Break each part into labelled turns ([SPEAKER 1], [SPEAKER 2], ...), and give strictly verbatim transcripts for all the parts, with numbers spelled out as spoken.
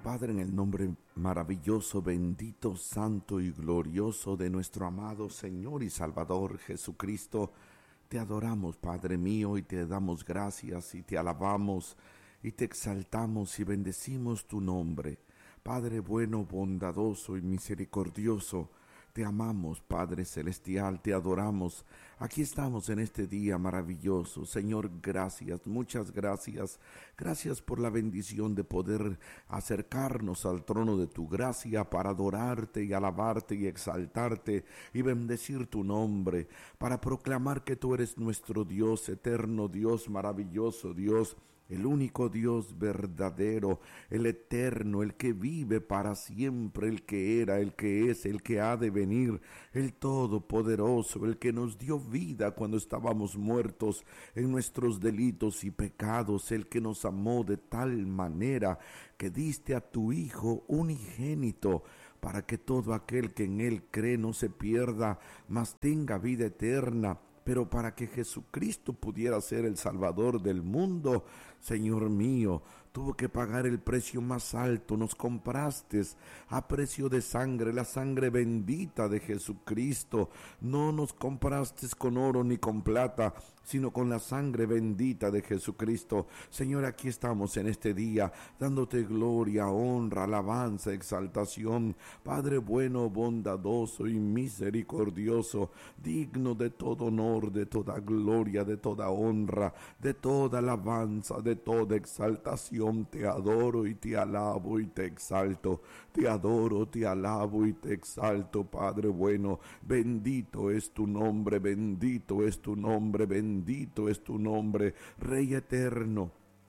[SPEAKER 1] Padre, en el nombre maravilloso, bendito, santo y glorioso de nuestro amado Señor y Salvador Jesucristo, te adoramos, Padre mío, y te damos gracias y te alabamos y te exaltamos y bendecimos tu nombre. Padre bueno, bondadoso y misericordioso, te amamos, Padre celestial, te adoramos. Aquí estamos en este día maravilloso. Señor, gracias, muchas gracias. Gracias por la bendición de poder acercarnos al trono de tu gracia para adorarte y alabarte y exaltarte y bendecir tu nombre, para proclamar que tú eres nuestro Dios, eterno Dios, maravilloso Dios, el único Dios verdadero, el eterno, el que vive para siempre, el que era, el que es, el que ha de venir, el todopoderoso, el que nos dio vida cuando estábamos muertos en nuestros delitos y pecados, el que nos amó de tal manera que diste a tu Hijo unigénito, para que todo aquel que en él cree no se pierda, mas tenga vida eterna. Pero para que Jesucristo pudiera ser el Salvador del mundo, Señor mío, tuvo que pagar el precio más alto. Nos compraste a precio de sangre, la sangre bendita de Jesucristo. No nos compraste con oro ni con plata, sino con la sangre bendita de Jesucristo. Señor, aquí estamos en este día, dándote gloria, honra, alabanza, exaltación. Padre bueno, bondadoso y misericordioso, digno de todo honor, de toda gloria, de toda honra, de toda alabanza, de toda exaltación. Te adoro y te alabo y te exalto. Te adoro, te alabo y te exalto, Padre bueno. Bendito es tu nombre, bendito es tu nombre, bendito es tu nombre, Rey eterno,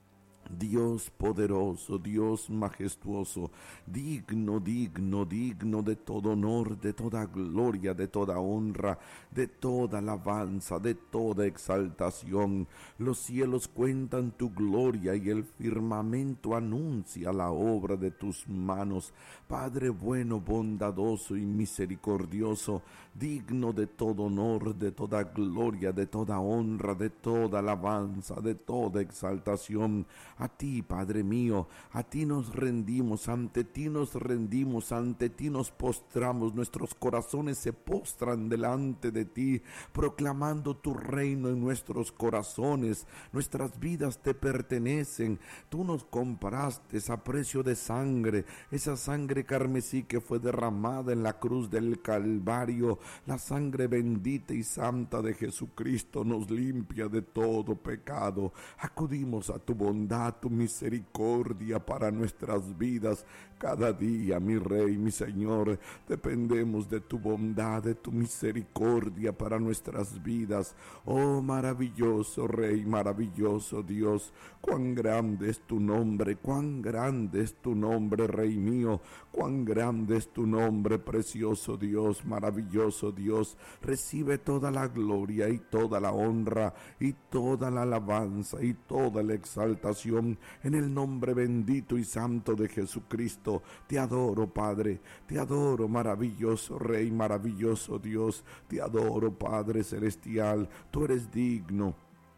[SPEAKER 1] Dios poderoso, Dios majestuoso, digno, digno, digno de todo honor, de toda gloria, de toda honra, de toda alabanza, de toda exaltación. Los cielos cuentan tu gloria y el firmamento anuncia la obra de tus manos. Padre bueno, bondadoso y misericordioso, digno de todo honor, de toda gloria, de toda honra, de toda alabanza, de toda exaltación. A ti, Padre mío, a ti nos rendimos, ante ti nos rendimos, ante ti nos postramos, nuestros corazones se postran delante de ti, proclamando tu reino en nuestros corazones. Nuestras vidas te pertenecen, tú nos compraste a precio de sangre, esa sangre carmesí que fue derramada en la cruz del Calvario. La sangre bendita y santa de Jesucristo nos limpia de todo pecado. Acudimos a tu bondad, tu misericordia para nuestras vidas. Cada día, mi Rey, mi Señor, dependemos de tu bondad, de tu misericordia para nuestras vidas. Oh, maravilloso Rey, maravilloso Dios, cuán grande es tu nombre, cuán grande es tu nombre, Rey mío, cuán grande es tu nombre, precioso Dios, maravilloso Dios. Recibe toda la gloria y toda la honra y toda la alabanza y toda la exaltación en el nombre bendito y santo de Jesucristo. Te adoro, Padre, te adoro, maravilloso Rey, maravilloso Dios, te adoro, Padre celestial. Tú eres digno,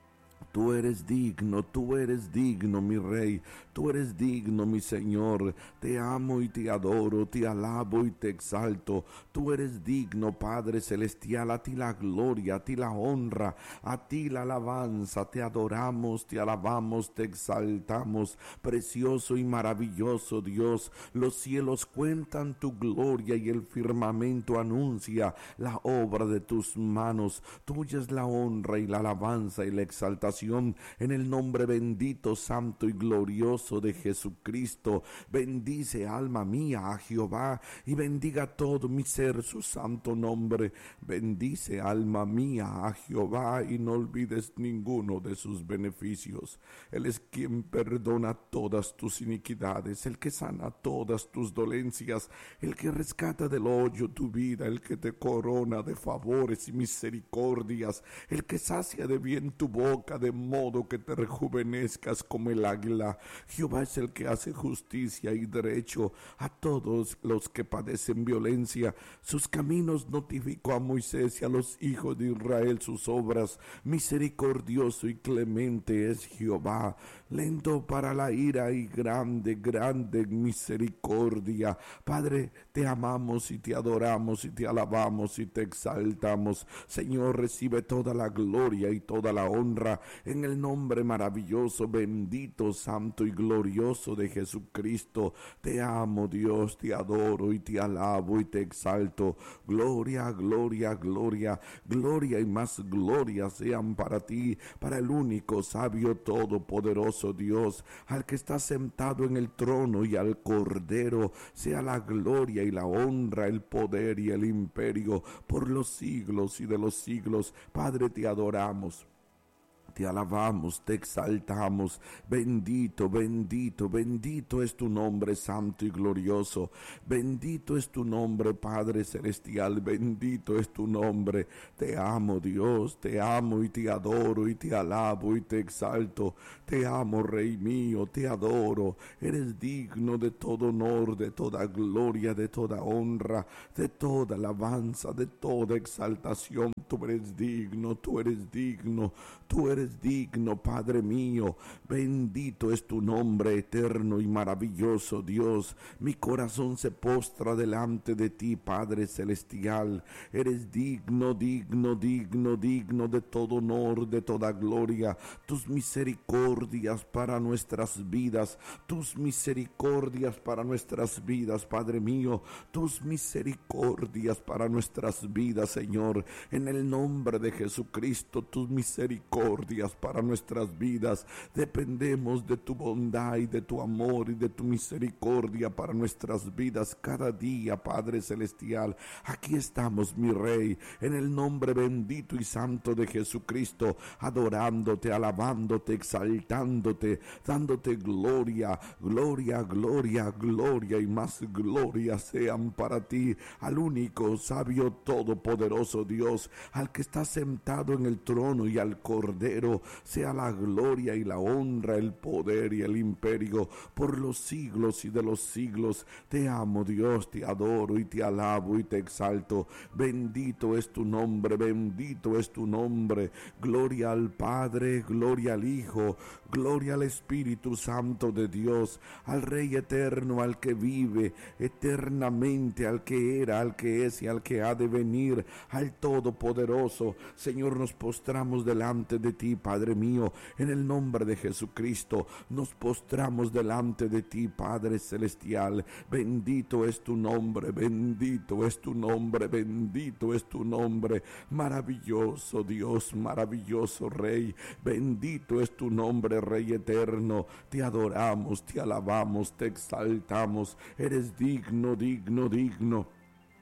[SPEAKER 1] tú eres digno, tú eres digno, mi Rey, tú eres digno, mi Señor. Te amo y te adoro, te alabo y te exalto. Tú eres digno, Padre celestial. A ti la gloria, a ti la honra, a ti la alabanza. Te adoramos, te alabamos, te exaltamos, precioso y maravilloso Dios. Los cielos cuentan tu gloria y el firmamento anuncia la obra de tus manos. Tuya es la honra y la alabanza y la exaltación en el nombre bendito, santo y glorioso de Jesucristo. Bendice, alma mía, a Jehová, y bendiga todo mi ser su santo nombre. Bendice, alma mía, a Jehová, y no olvides ninguno de sus beneficios. Él es quien perdona todas tus iniquidades, el que sana todas tus dolencias, el que rescata del hoyo tu vida, el que te corona de favores y misericordias, el que sacia de bien tu boca, vida, de modo que te rejuvenezcas como el águila. Jehová es el que hace justicia y derecho a todos los que padecen violencia. Sus caminos notificó a Moisés y a los hijos de Israel sus obras. Misericordioso y clemente es Jehová, lento para la ira y grande, grande en misericordia. Padre, te amamos y te adoramos y te alabamos y te exaltamos. Señor, recibe toda la gloria y toda la honra en el nombre maravilloso, bendito, santo y glorioso de Jesucristo. Te amo, Dios, te adoro y te alabo y te exalto. Gloria, gloria, gloria, gloria y más gloria sean para ti, para el único sabio todopoderoso Dios, al que está sentado en el trono, y al Cordero sea la gloria y la honra, el poder y el imperio por los siglos y de los siglos. Padre, te adoramos, te alabamos, te exaltamos. Bendito, bendito, bendito es tu nombre, santo y glorioso. Bendito es tu nombre, Padre celestial. Bendito es tu nombre. Te amo, Dios, te amo y te adoro y te alabo y te exalto. Te amo, Rey mío, te adoro. Eres digno de todo honor, de toda gloria, de toda honra, de toda alabanza, de toda exaltación. Tú eres digno, tú eres digno, tú eres digno, Padre mío. Bendito es tu nombre, eterno y maravilloso Dios. Mi corazón se postra delante de ti, Padre celestial. Eres digno, digno, digno, digno de todo honor, de toda gloria. Tus misericordias para nuestras vidas, tus misericordias para nuestras vidas, Padre mío. Tus misericordias para nuestras vidas, Señor. En el nombre de Jesucristo, tus misericordias para nuestras vidas. Dependemos de tu bondad y de tu amor y de tu misericordia para nuestras vidas cada día, Padre celestial. Aquí estamos, mi Rey, en el nombre bendito y santo de Jesucristo, adorándote, alabándote, exaltándote, dándote gloria, gloria, gloria, gloria y más gloria sean para ti, al único sabio todopoderoso Dios, al que está sentado en el trono, y al Cordero sea la gloria y la honra, el poder y el imperio por los siglos y de los siglos. Te amo, Dios, te adoro y te alabo y te exalto. Bendito es tu nombre, bendito es tu nombre. Gloria al Padre, gloria al Hijo, gloria al Espíritu Santo de Dios, al Rey eterno, al que vive eternamente, al que era, al que es y al que ha de venir, al Todopoderoso. Señor, nos postramos delante de ti, Padre mío, en el nombre de Jesucristo. Nos postramos delante de ti, Padre celestial. Bendito es tu nombre, bendito es tu nombre, bendito es tu nombre. Maravilloso Dios, maravilloso Rey. Bendito es tu nombre, Rey eterno. Te adoramos, te alabamos, te exaltamos. Eres digno, digno, digno.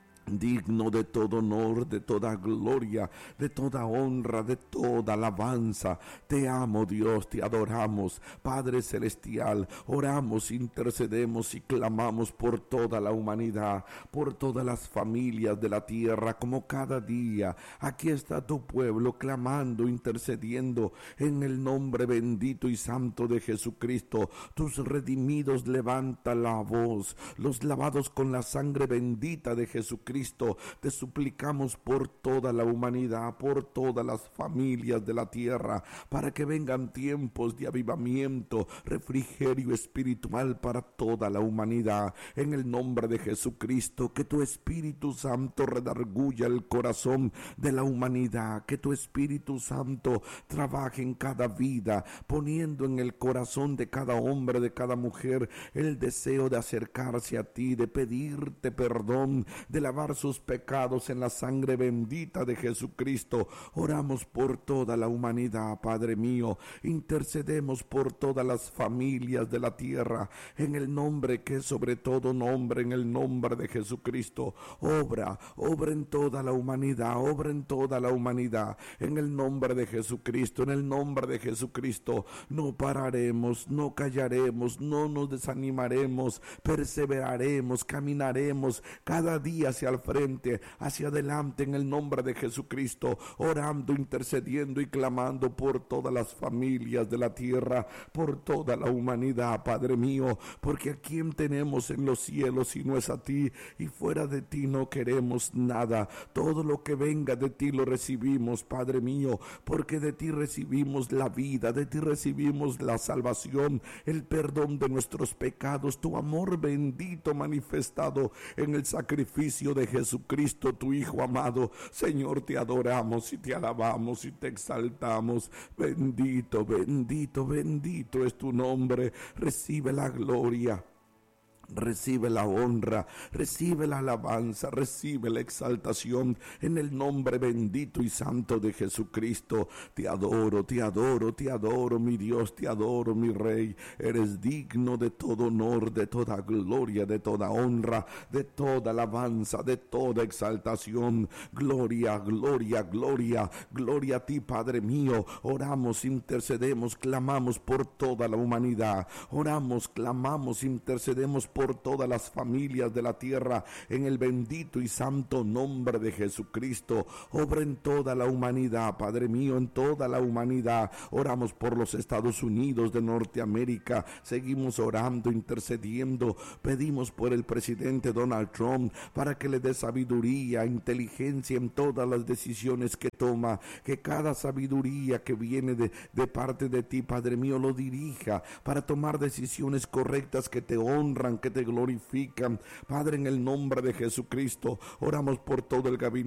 [SPEAKER 1] Digno de todo honor, de toda gloria, de toda honra, de toda alabanza. Te amo, Dios, te adoramos, Padre celestial. Oramos, intercedemos y clamamos por toda la humanidad, por todas las familias de la tierra, como cada día. Aquí está tu pueblo clamando, intercediendo en el nombre bendito y santo de Jesucristo. Tus redimidos levanta la voz, los lavados con la sangre bendita de Jesucristo. Te suplicamos por toda la humanidad, por todas las familias de la tierra, para que vengan tiempos de avivamiento, refrigerio espiritual para toda la humanidad. En el nombre de Jesucristo, que tu Espíritu Santo redarguya el corazón de la humanidad, que tu Espíritu Santo trabaje en cada vida, poniendo en el corazón de cada hombre, de cada mujer, el deseo de acercarse a ti, de pedirte perdón, de lavar sus pecados en la sangre bendita de Jesucristo. Oramos por toda la humanidad, Padre mío. Intercedemos por todas las familias de la tierra, en el nombre que es sobre todo nombre, en el nombre de Jesucristo. Obra, obra en toda la humanidad, obra en toda la humanidad, en el nombre de Jesucristo, en el nombre de Jesucristo. No pararemos, no callaremos, no nos desanimaremos, perseveraremos, caminaremos cada día hacia al frente, hacia adelante en el nombre de Jesucristo, orando, intercediendo y clamando por todas las familias de la tierra, por toda la humanidad, Padre mío, porque a quién tenemos en los cielos si no es a ti, y fuera de ti no queremos nada. Todo lo que venga de ti lo recibimos, Padre mío, porque de ti recibimos la vida, de ti recibimos la salvación, el perdón de nuestros pecados, tu amor bendito manifestado en el sacrificio de Jesucristo, tu Hijo amado. Señor, te adoramos y te alabamos y te exaltamos. Bendito, bendito, bendito es tu nombre. Recibe la gloria, recibe la honra, recibe la alabanza, recibe la exaltación en el nombre bendito y santo de Jesucristo. Te adoro, te adoro, te adoro, mi Dios, te adoro, mi Rey. Eres digno de todo honor, de toda gloria, de toda honra, de toda alabanza, de toda exaltación. Gloria, gloria, gloria, gloria a ti, Padre mío. Oramos, intercedemos, clamamos por toda la humanidad. Oramos, clamamos, intercedemos por todas las familias de la tierra en el bendito y santo nombre de Jesucristo. Obra en toda la humanidad, Padre mío, en toda la humanidad. Oramos por los Estados Unidos de Norteamérica, seguimos orando, intercediendo, pedimos por el presidente Donald Trump para que le dé sabiduría, inteligencia en todas las decisiones que toma, que cada sabiduría que viene de, de parte de ti, Padre mío, lo dirija para tomar decisiones correctas que te honran, que te glorifican. Padre, en el nombre de Jesucristo, oramos por todo el gabinete